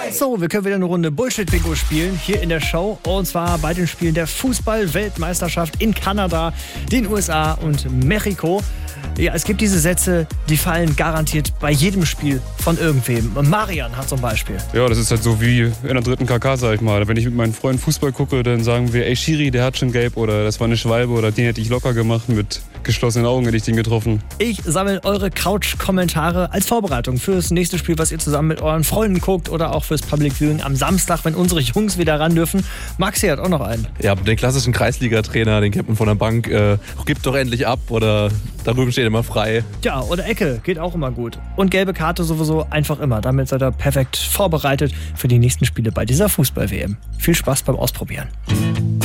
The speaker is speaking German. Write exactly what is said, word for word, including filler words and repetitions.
So, wir können wieder eine Runde Bullshit-Bingo spielen hier in der Show. Und zwar bei den Spielen der Fußball-Weltmeisterschaft in Kanada, den U S A und Mexiko. Ja, es gibt diese Sätze, die fallen garantiert bei jedem Spiel von irgendwem. Marian hat zum Beispiel. Ja, das ist halt so wie in der dritten K K, sag ich mal. Wenn ich mit meinen Freunden Fußball gucke, dann sagen wir, ey Schiri, der hat schon gelb oder das war eine Schwalbe oder den hätte ich locker gemacht, mit geschlossenen Augen hätte ich den getroffen. Ich sammle eure Couch-Kommentare als Vorbereitung fürs nächste Spiel, was ihr zusammen mit euren Freunden guckt oder auch fürs Public Viewing am Samstag, wenn unsere Jungs wieder ran dürfen. Maxi hat auch noch einen. Ja, den klassischen Kreisliga-Trainer, den kennt man von der Bank, äh, gibt doch endlich ab oder da drüben steht immer frei. Ja, oder Ecke, geht auch immer gut. Und gelbe Karte sowieso einfach immer. Damit seid ihr perfekt vorbereitet für die nächsten Spiele bei dieser Fußball-W M. Viel Spaß beim Ausprobieren.